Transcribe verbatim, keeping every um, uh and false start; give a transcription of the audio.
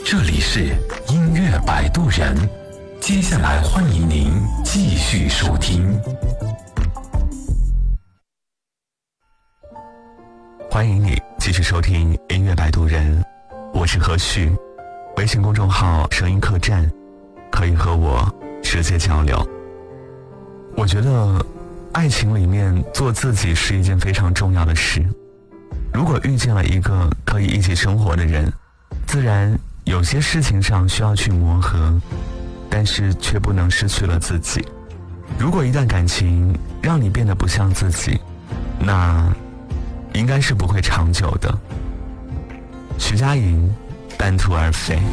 这里是音乐摆渡人，接下来欢迎您继续收听。 欢迎你继续收听音乐摆渡人，我是何旭，微信公众号声音客栈，可以和我直接交流。我觉得爱情里面做自己是一件非常重要的事。如果遇见了一个可以一起生活的人，自然有些事情上需要去磨合，但是却不能失去了自己。如果一段感情让你变得不像自己，那应该是不会长久的。徐佳莹，半途而废。